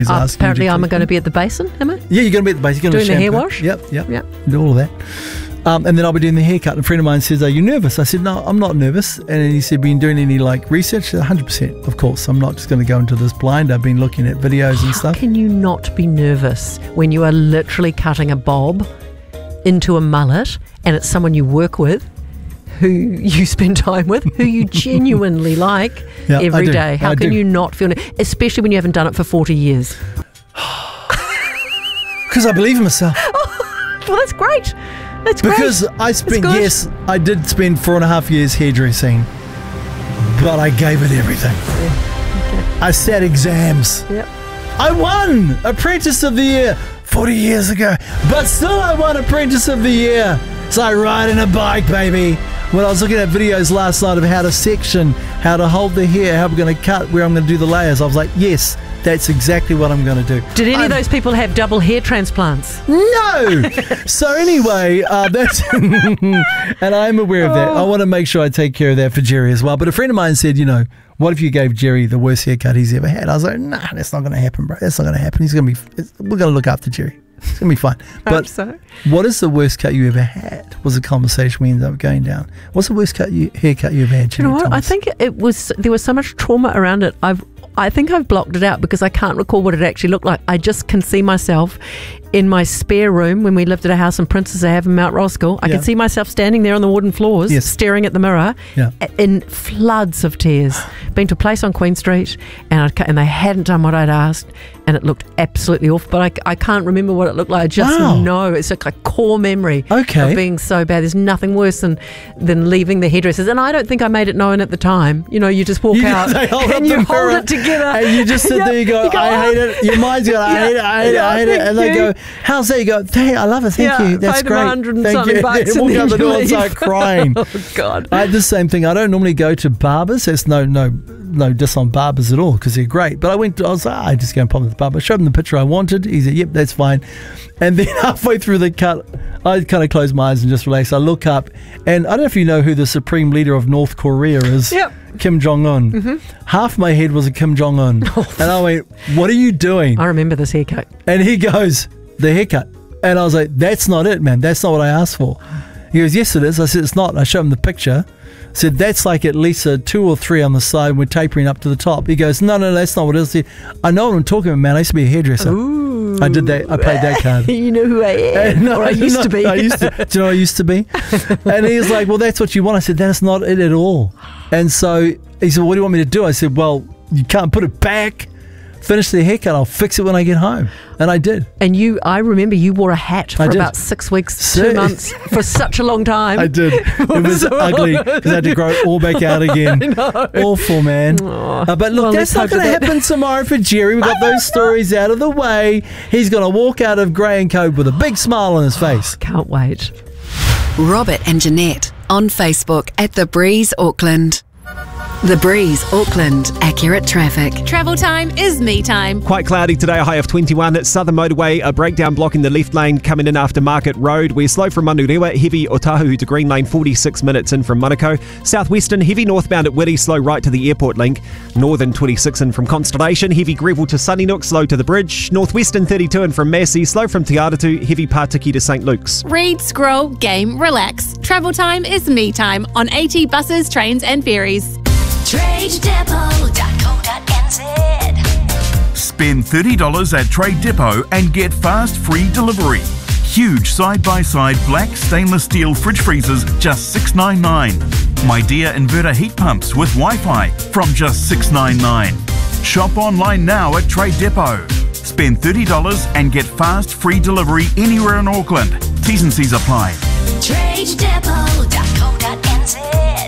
Apparently I'm going to be at the basin, am I? Yeah, you're going to be at the basin. You're doing the hair shampoo. wash? Yep. Do all of that. And then I'll be doing the haircut. And a friend of mine says, are you nervous? I said, no, I'm not nervous. And then he said, been doing any research? 100%, of course. I'm not just going to go into this blind. I've been looking at videos and stuff. How can you not be nervous when you are literally cutting a bob into a mullet and it's someone you work with, who you spend time with, who you genuinely like every day? How can you not feel nervous? Especially when you haven't done it for 40 years. Because I believe in myself. Well, that's great. That's great. Because I spent, yes, I did spend 4.5 years hairdressing, but I gave it everything. I sat exams. Yep. I won Apprentice of the Year 40 years ago, but still I won Apprentice of the Year. It's like riding a bike, baby. When I was looking at videos last night of how to section, how to hold the hair, how I'm going to cut, where I'm going to do the layers, I was like, yes, that's exactly what I'm going to do. Did any of those people have double hair transplants? No! So anyway, that's... and I'm aware of that. I want to make sure I take care of that for Jerry as well. But a friend of mine said, what if you gave Jerry the worst haircut he's ever had? I was like, nah, that's not going to happen, bro. That's not going to happen. We're going to look after Jerry. It's going to be fine. But what is the worst cut you ever had? Was a conversation we ended up going down. What's the worst haircut you ever had, Jerry? You know what? Thomas? I think there was so much trauma around it. I think I've blocked it out because I can't recall what it actually looked like. I just can see myself in my spare room when we lived at a house in Princess Ave in Mount Roskill. I can see myself standing there on the wooden floors, staring at the mirror in floods of tears. Been to a place on Queen Street and they hadn't done what I'd asked and it looked absolutely awful. But I can't remember what it looked like. I just know it's like a core memory of being so bad. There's nothing worse than leaving the hairdressers. And I don't think I made it known at the time. You just walk out and you hold it together. And you just sit there, you go, I hate it. Your mind's going, I hate it, I hate it. And they go, how's that? You go, hey, I love it, thank you. That's great. Thank you. Walk out the door and start crying. Oh, God. I had the same thing. I don't normally go to barbers. There's no diss on barbers at all because they're great. But I was like, I just go and pop with the barber. I showed him the picture I wanted. He said, yep, that's fine. And then halfway through the cut, I kind of close my eyes and just relax. I look up, and I don't know if you know who the supreme leader of North Korea is. Yep. Kim Jong-un. Mm-hmm. Half my head was a Kim Jong-un. And I went, what are you doing? I remember this haircut. And he goes, the haircut. And I was like, that's not it, man. That's not what I asked for. He goes, yes, it is. I said, it's not. I showed him the picture. I said, that's like at least a 2 or 3 on the side. We're tapering up to the top. He goes, no, that's not what it is. I said, I know what I'm talking about, man. I used to be a hairdresser. Ooh. I did that. I played that card. You know who I am. Or I used to be. Do you know what I used to be? And he was like, well, that's what you want. I said, that's not it at all. And so he said, what do you want me to do? I said, well, you can't put it back. Finish the haircut. I'll fix it when I get home. And I did. And I remember you wore a hat for about 6 weeks, 2 months, for such a long time. I did. It was ugly because I had to grow it all back out again. Awful, man. But look, that's not going to happen tomorrow for Jerry. We've got those stories out of the way. He's going to walk out of Grey and Code with a big smile on his face. Can't wait. Robert and Jeanette on Facebook at The Breeze Auckland. The Breeze Auckland, accurate traffic. Travel time is me time. Quite cloudy today, a high of 21 at Southern Motorway. A breakdown blocking the left lane coming in after Market Road. We're slow from Manurewa, heavy Otahu to Green Lane, 46 minutes in from Manukau. Southwestern, heavy northbound at Whitty, slow right to the airport link. Northern, 26 in from Constellation, heavy Greville to Sunnyside, slow to the bridge. Northwestern, 32 in from Massey, slow from Te Aratau, heavy Patiki to St Luke's. Read, scroll, game, relax. Travel time is me time on AT buses, trains and ferries. TradeDepot.co.nz. Spend $30 at Trade Depot and get fast free delivery. Huge side-by-side black stainless steel fridge freezers, just $6.99. Midea inverter heat pumps with Wi-Fi from just $6.99. Shop online now at Trade Depot. Spend $30 and get fast free delivery anywhere in Auckland. T's and C's apply. TradeDepot.co.nz.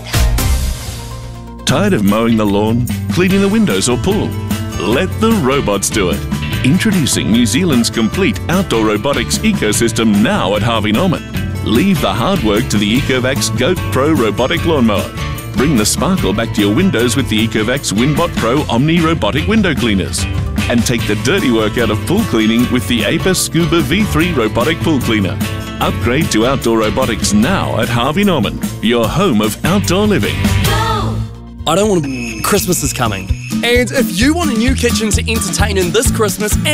Tired of mowing the lawn, cleaning the windows or pool? Let the robots do it. Introducing New Zealand's complete outdoor robotics ecosystem now at Harvey Norman. Leave the hard work to the Ecovacs Goat Pro robotic lawnmower. Bring the sparkle back to your windows with the Ecovacs Winbot Pro Omni robotic window cleaners. And take the dirty work out of pool cleaning with the Apis Scuba V3 robotic pool cleaner. Upgrade to outdoor robotics now at Harvey Norman, your home of outdoor living. I don't want to... Christmas is coming, And if you want a new kitchen to entertain in this Christmas